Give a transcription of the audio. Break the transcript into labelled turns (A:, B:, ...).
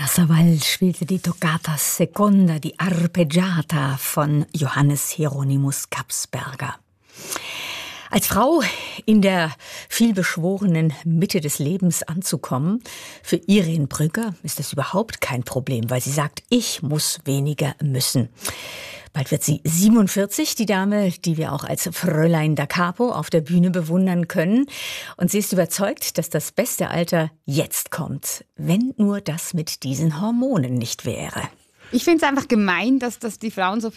A: Anna Sawal spielte die Toccata Seconda, die Arpeggiata von Johannes Hieronymus Kapsberger. Als Frau in der vielbeschworenen Mitte des Lebens anzukommen, für Irene Brügger ist das überhaupt kein Problem, weil sie sagt, ich muss weniger müssen. Bald wird sie 47, die Dame, die wir auch als Fräulein da Capo auf der Bühne bewundern können. Und sie ist überzeugt, dass das beste Alter jetzt kommt, wenn nur das mit diesen Hormonen nicht wäre.
B: Ich finde es einfach gemein, dass die Frauen so